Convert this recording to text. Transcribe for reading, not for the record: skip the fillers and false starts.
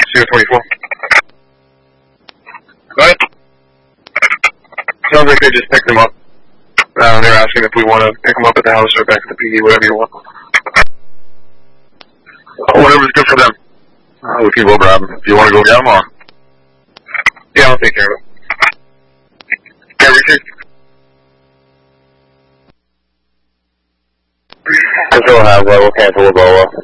Sierra 24. Go ahead. Sounds like they just picked them up. They're asking if we want to pick them up at the house or back at the PD, whatever you want. Whatever's good for them. We can go grab them. Do you want to go get them or? Yeah, I'll take care of it. Yeah, Richard? Control has level, cancel Ebola.